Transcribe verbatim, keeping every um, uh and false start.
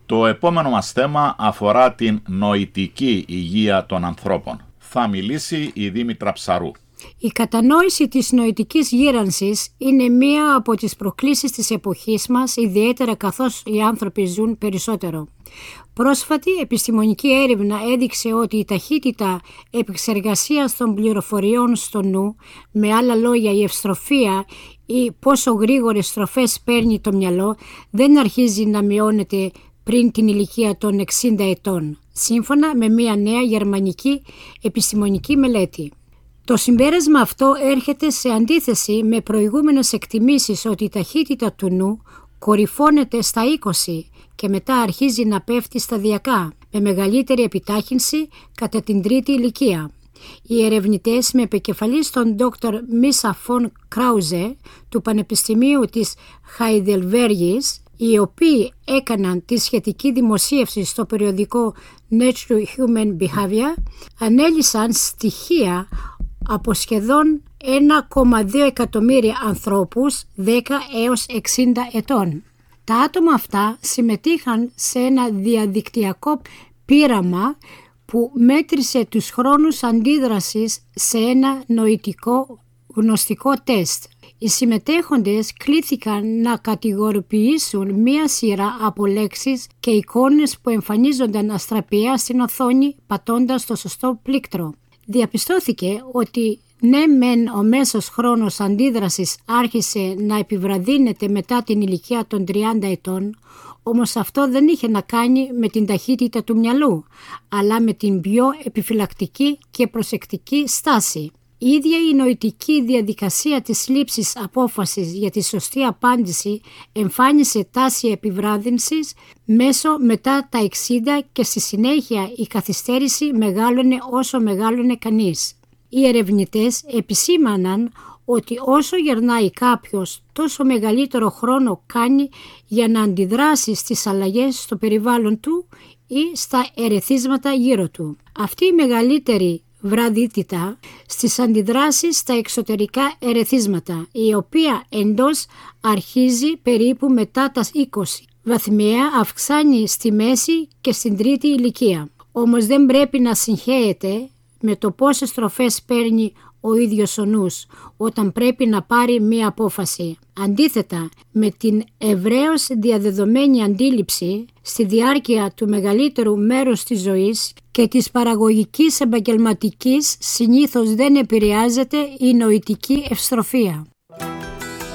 Το επόμενο μας θέμα αφορά την νοητική υγεία των ανθρώπων. Θα μιλήσει η Δήμητρα Ψαρού. Η κατανόηση της νοητικής γύρανσης είναι μία από τις προκλήσεις της εποχής μας, ιδιαίτερα καθώς οι άνθρωποι ζουν περισσότερο. Πρόσφατη επιστημονική έρευνα έδειξε ότι η ταχύτητα επεξεργασίας των πληροφοριών στο νου, με άλλα λόγια η ευστροφία ή πόσο γρήγορες στροφές παίρνει το μυαλό, δεν αρχίζει να μειώνεται πριν την ηλικία των εξήντα ετών, σύμφωνα με μία νέα γερμανική επιστημονική μελέτη. Το συμπέρασμα αυτό έρχεται σε αντίθεση με προηγούμενες εκτιμήσεις ότι η ταχύτητα του νου κορυφώνεται στα είκοσι και μετά αρχίζει να πέφτει σταδιακά, με μεγαλύτερη επιτάχυνση κατά την τρίτη ηλικία. Οι ερευνητές με επικεφαλής τον Δόκτωρ Μίσα Φον Κράουζε του Πανεπιστημίου της Χαϊδελβέργης, οι οποίοι έκαναν τη σχετική δημοσίευση στο περιοδικό Nature Human Behavior, ανέλυσαν στοιχεία από σχεδόν ένα κόμμα δύο εκατομμύρια ανθρώπους δέκα έως εξήντα ετών. Τα άτομα αυτά συμμετείχαν σε ένα διαδικτυακό πείραμα που μέτρησε τους χρόνους αντίδρασης σε ένα νοητικό γνωστικό τεστ. Οι συμμετέχοντες κλήθηκαν να κατηγοριοποιήσουν μία σειρά από λέξεις και εικόνες που εμφανίζονταν αστραπιαία στην οθόνη πατώντας το σωστό πλήκτρο. Διαπιστώθηκε ότι ναι μεν ο μέσος χρόνος αντίδρασης άρχισε να επιβραδύνεται μετά την ηλικία των τριάντα ετών, όμως αυτό δεν είχε να κάνει με την ταχύτητα του μυαλού, αλλά με την πιο επιφυλακτική και προσεκτική στάση. Η ίδια η νοητική διαδικασία της λήψης απόφασης για τη σωστή απάντηση εμφάνισε τάση επιβράδυνσης μέσω μετά τα εξήντα και στη συνέχεια η καθυστέρηση μεγάλωνε όσο μεγάλωνε κανείς. Οι ερευνητές επισήμαναν ότι όσο γερνάει κάποιος, τόσο μεγαλύτερο χρόνο κάνει για να αντιδράσει στις αλλαγές στο περιβάλλον του ή στα ερεθίσματα γύρω του. Αυτή η μεγαλύτερη βραδύτητα στις αντιδράσεις στα εξωτερικά ερεθίσματα, η οποία εντός αρχίζει περίπου μετά τα είκοσι. Βαθμιαία αυξάνει στη μέση και στην τρίτη ηλικία. Όμως δεν πρέπει να συγχέεται με το πόσες στροφές παίρνει ο ίδιος ο νους όταν πρέπει να πάρει μία απόφαση. Αντίθετα, με την ευρέως διαδεδομένη αντίληψη στη διάρκεια του μεγαλύτερου μέρους της ζωής και της παραγωγικής επαγγελματικής συνήθως δεν επηρεάζεται η νοητική ευστροφία.